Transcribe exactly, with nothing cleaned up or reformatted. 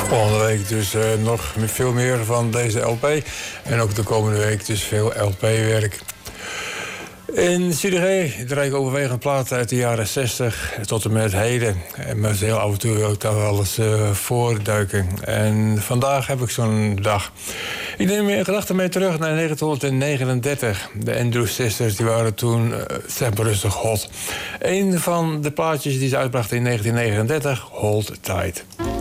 Volgende week dus uh, nog veel meer van deze L P. En ook de komende week dus veel L P-werk. In C D G draai ik overwegend platen uit de jaren zestig tot en met heden. En met heel af en toe ook daar wel eens uh, voorduiken. En vandaag heb ik zo'n dag. Ik neem mijn gedachten mee terug naar negentien negenendertig. De Andrews Sisters die waren toen uh, zeg maar rustig hot. Een van de plaatjes die ze uitbrachten in negentien negenendertig, Hold Tight.